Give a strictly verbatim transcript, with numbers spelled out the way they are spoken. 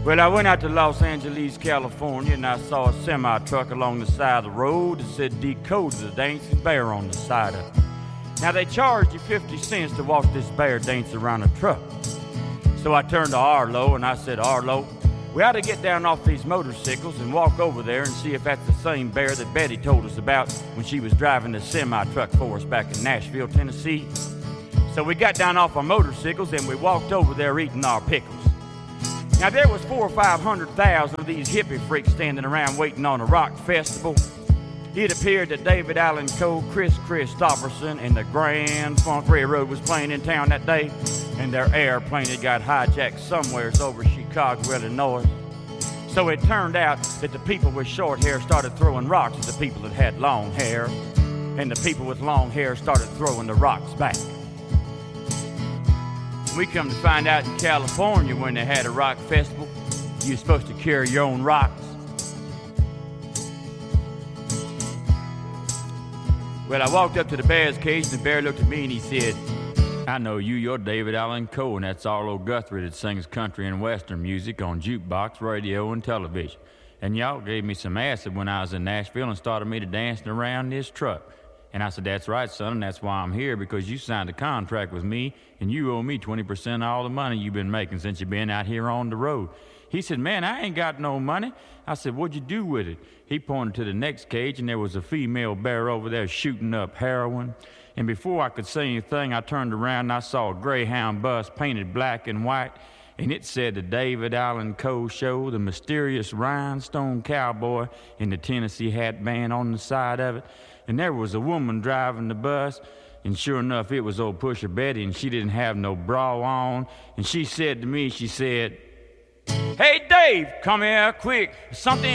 Well, I went out to Los Angeles, California, and I saw a semi-truck along the side of the road that said Decoded the Dancing Bear on the side of it. Now, they charged you fifty cents to watch this bear dance around a truck. So I turned to Arlo and I said, Arlo, we ought to get down off these motorcycles and walk over there and see if that's the same bear that Betty told us about when she was driving the semi-truck for us back in Nashville, Tennessee. So we got down off our motorcycles and we walked over there eating our pickles. Now, there was four or five hundred thousand of these hippie freaks standing around waiting on a rock festival. It appeared that David Allan Coe, Chris Christopherson, and the Grand Funk Railroad was playing in town that day, and their airplane had got hijacked somewheres over Chicago, Illinois. So it turned out that the people with short hair started throwing rocks at the people that had long hair, and the people with long hair started throwing the rocks back. We come to find out in California when they had a rock festival, you're supposed to carry your own rocks. Well, I walked up to the bear's cage, and the bear looked at me and he said, I know you, you're David Allan Coe, and that's Arlo Guthrie that sings country and western music on jukebox, radio, and television. And y'all gave me some acid when I was in Nashville and started me to dancing around this truck. And I said, that's right, son, and that's why I'm here, because you signed a contract with me, and you owe me twenty percent of all the money you've been making since you've been out here on the road. He said, man, I ain't got no money. I said, what'd you do with it? He pointed to the next cage, and there was a female bear over there shooting up heroin. And before I could say anything, I turned around and I saw a Greyhound bus painted black and white, and it said the David Allan Coe Show, the mysterious rhinestone cowboy, and the Tennessee Hat Band on the side of it. And there was a woman driving the bus, and sure enough, it was old Pusher Betty, and she didn't have no bra on. And she said to me, she said, hey, Dave, come here quick. Something